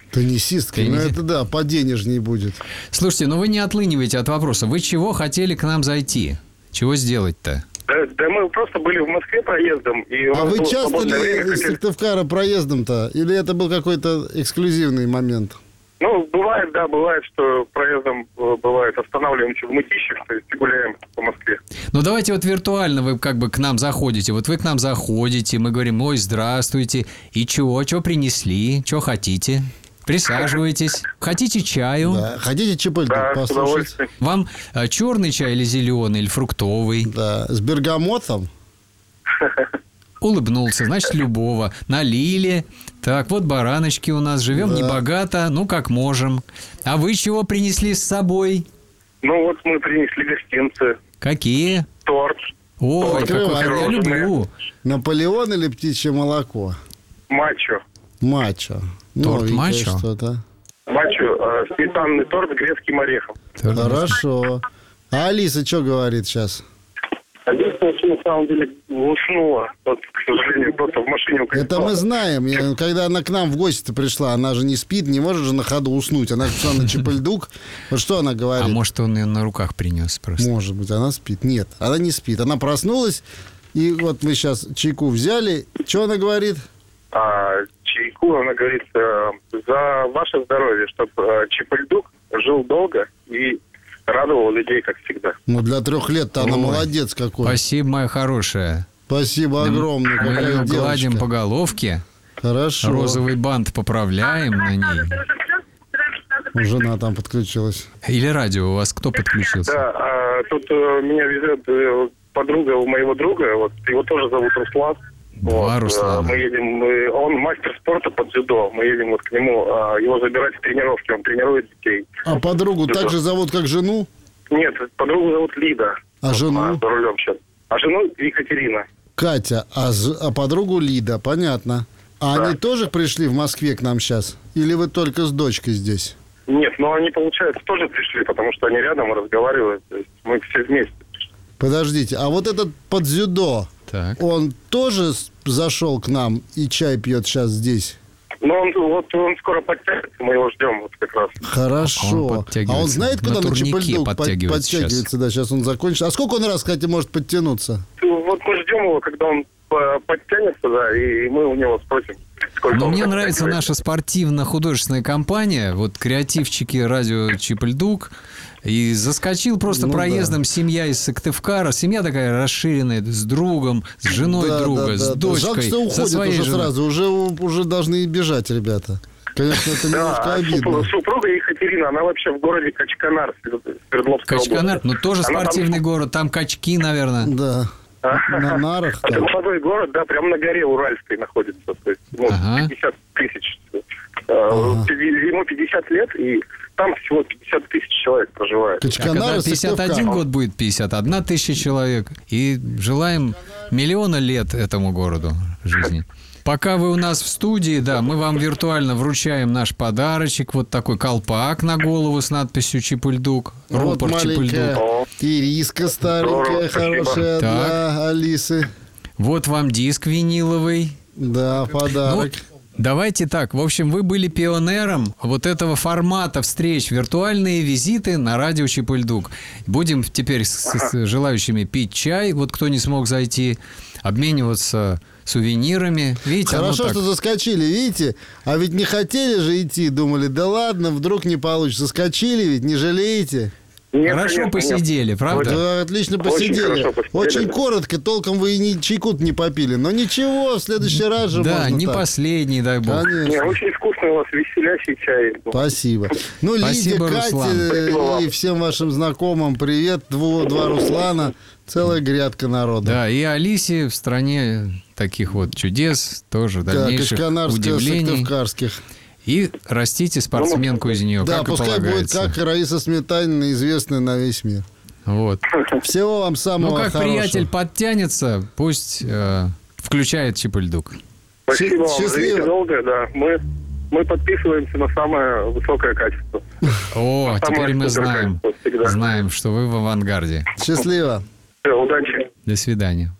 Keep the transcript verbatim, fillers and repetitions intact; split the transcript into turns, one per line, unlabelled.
Теннисистка, ну это да, поденежней будет.
Слушайте, ну вы не отлыниваете от вопроса. Вы чего хотели к нам зайти? Чего сделать-то?
Да, да мы просто были в Москве проездом. И
а вы часто ли из Сыктывкара проездом-то? Или это был какой-то эксклюзивный момент?
Ну, бывает, да, бывает, что проездом бывает останавливаемся в Мытищах, то есть гуляем по Москве.
Ну, давайте вот виртуально вы как бы к нам заходите. Вот вы к нам заходите, мы говорим: ой, здравствуйте. И чего? Чего принесли? Чего хотите? Присаживайтесь. Хотите чаю?
Да. Хотите чипыльку
да,
послушать?
Вам а, черный чай или зеленый, или фруктовый?
Да, с бергамотом.
Улыбнулся, значит, любого. Налили. Так, вот бараночки у нас. Живем да. небогато, ну, как можем. А вы чего принесли с собой?
Ну, вот мы принесли гостинцы.
Какие?
Торт.
Ой, какой я люблю.
Наполеон или птичье молоко?
Мачо.
Мачо.
Торт мачо?
Что-то.
Мачо, э, сметанный торт с грецким орехом.
Хорошо. А Алиса что говорит сейчас?
Алиса, на самом деле, уснула. Вот, к сожалению, просто в машине укатила.
Это мы знаем. Я, когда она к нам в гости пришла, она же не спит, не может же на ходу уснуть. Она пришла на Чипыльдук. Вот что она говорит?
А может, он ее на руках принес просто?
Может быть, она спит. Нет, она не спит. Она проснулась, и вот мы сейчас чайку взяли. Что она говорит?
А, чайку, она говорит, э, за ваше здоровье, чтобы э, Чипыльдук жил долго и радовал людей, как всегда.
Ну, для трех лет-то она молодец какой.
Спасибо, моя хорошая.
Спасибо огромное.
Мы ее
девочка.
гладим по головке.
Хорошо.
Розовый бант поправляем на ней.
Жена там подключилась.
Или радио у вас кто подключился?
Да, а, тут э, меня везет э, подруга у моего друга, вот его тоже зовут Руслан.
Два
вот,
Руслана.
Мы едем, мы, он мастер спорта по дзюдо. Мы едем вот к нему, а, его забирать в тренировки, он тренирует детей.
А подругу
дзюдо.
так же зовут, как жену?
Нет, подругу зовут Лида.
А жену?
А, за рулем сейчас. А жену Екатерина.
Катя, а, а подругу Лида, понятно. А
да.
они тоже пришли в Москве к нам сейчас? Или вы только с дочкой здесь?
Нет, но они, получается, тоже пришли, потому что они рядом разговаривают. То есть мы все вместе пришли.
Подождите, а вот этот под дзюдо,
так.
он тоже зашел к нам и чай пьет сейчас здесь?
Ну, он, вот он скоро подтянется, мы его ждем вот как раз.
Хорошо.
Он
а он знает, куда на, на Чипыльдук подтягивается? подтягивается
сейчас.
Да, сейчас он закончит. А сколько он раз, кстати, может подтянуться?
Вот мы ждем его, когда он подтянется, да, и мы у него спросим, сколько
Но
он
мне
подтягивает.
нравится наша спортивно-художественная компания, вот креативчики радио Чипыльдук, и заскочил просто
ну,
проездом
да.
семья из Сыктывкара, семья такая расширенная, с другом, с женой
да,
друга,
да,
с
да,
дочкой,
жалко, что уходят
со своей
уже
женой.
сразу, уже, уже должны бежать, ребята. Конечно, это немножко
да,
обидно.
Супруга Екатерина, она вообще в городе Качканар, Свердловской области.
Качканар, ну тоже она спортивный там... город, там качки, наверное.
Да. На нарах.
Это молодой город, да, прямо на горе Уральской находится. То есть, ну, ага. пятьдесят тысяч. Ага. Ему пятьдесят лет, и там всего пятьдесят тысяч человек проживает.
Качканар, а когда пятьдесят один год будет пятьдесят одна тысяча человек. И желаем миллиона лет этому городу жизни. Пока вы у нас в студии, да, мы вам виртуально вручаем наш подарочек. Вот такой колпак на голову с надписью Чипыльдук.
Вот
Рупор
маленькая ириска старенькая, хорошая
так.
для Алисы.
Вот вам диск виниловый.
Да, подарок.
Ну, давайте так. В общем, вы были пионером вот этого формата встреч. Виртуальные визиты на радио Чипыльдук. Будем теперь с, с желающими пить чай. Вот кто не смог зайти, обмениваться сувенирами. Видите,
хорошо, что заскочили, видите? А ведь не хотели же идти, думали, да ладно, вдруг не получится. Заскочили ведь, не жалеете?
Нет,
хорошо
конечно,
посидели,
нет.
правда?
Да, отлично посидели. Очень, посидели. Очень коротко, толком вы и ни чайку не попили. Но ничего, в следующий раз же
да,
можно
не
так.
последний, дай бог.
Конечно. Не, очень вкусный у вас веселящий чай.
Спасибо. Ну,
Спасибо,
Лиде, Кате
Руслан.
и всем вашим знакомым привет. Два, два Руслана. Целая грядка народа.
Да, и Алисе в стране таких вот чудес, тоже дальнейших
да,
удивлений.
Сыктывкарских.
И растите спортсменку из нее,
да,
как и
пускай
полагается.
будет, как Раиса Сметанина, известная на весь мир.
Вот.
Всего вам самого
хорошего. Ну, как
хорошего.
приятель подтянется, пусть э, включает Чипыльдук.
Спасибо вам.
Счастливо.
Живите долго, да. Мы, мы подписываемся на самое высокое качество.
О, теперь мы знаем, знаем, что вы в авангарде.
Счастливо.
Все, удачи.
До свидания.